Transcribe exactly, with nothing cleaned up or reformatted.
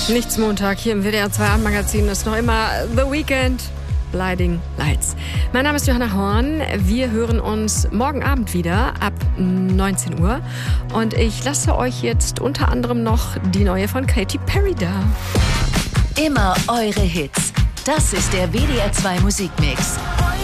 Nichts Montag hier im W D R zwei Abendmagazin ist noch immer The Weekend. Blinding Lights. Mein Name ist Johanna Horn. Wir hören uns morgen Abend wieder ab neunzehn Uhr. Und ich lasse euch jetzt unter anderem noch die neue von Katy Perry da. Immer eure Hits. Das ist der W D R zwei Musikmix.